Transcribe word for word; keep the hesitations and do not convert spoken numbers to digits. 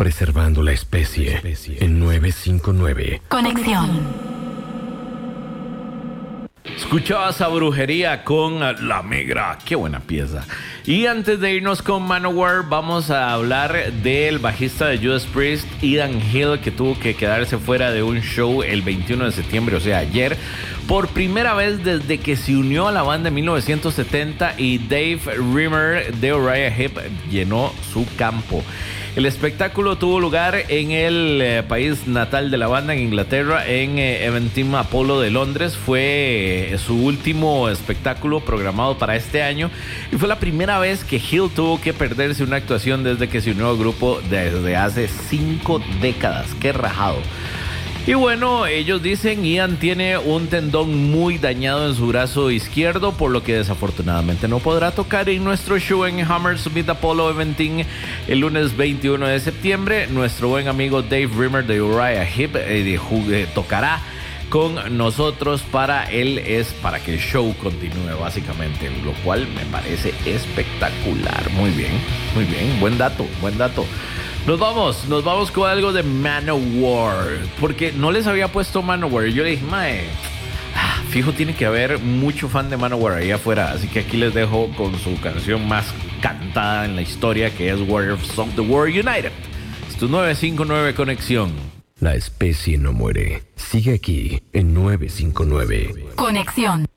Preservando la especie en novecientos cincuenta y nueve. Conexión. Escuchabas a Brujería con La Migra. Qué buena pieza. Y antes de irnos con Manowar, vamos a hablar del bajista de Judas Priest, Ethan Hill, que tuvo que quedarse fuera de un show el veintiuno de septiembre, o sea, ayer, por primera vez desde que se unió a la banda en mil novecientos setenta y Dave Rimmer de Uriah Heep llenó su campo. El espectáculo tuvo lugar en el eh, país natal de la banda, en Inglaterra, en eh, Eventim Apollo de Londres. Fue eh, su último espectáculo programado para este año y fue la primera vez que Hill tuvo que perderse una actuación desde que se unió al grupo desde hace cinco décadas. ¡Qué rajado! Y bueno, ellos dicen Ian tiene un tendón muy dañado en su brazo izquierdo, por lo que desafortunadamente no podrá tocar en nuestro show en Hammersmith Apollo Eventing el lunes veintiuno de septiembre. Nuestro buen amigo Dave Rimmer de Uriah Heep eh, eh, tocará con nosotros para él, es para que el show continúe básicamente, lo cual me parece espectacular. Muy bien, muy bien, buen dato, buen dato. Nos vamos, nos vamos con algo de Manowar, porque no les había puesto Manowar. Yo le dije, mae, ah, fijo tiene que haber mucho fan de Manowar ahí afuera, así que aquí les dejo con su canción más cantada en la historia, que es Warriors of the World United. Esto es nueve cinco nueve Conexión. La especie no muere. Sigue aquí en novecientos cincuenta y nueve. Conexión.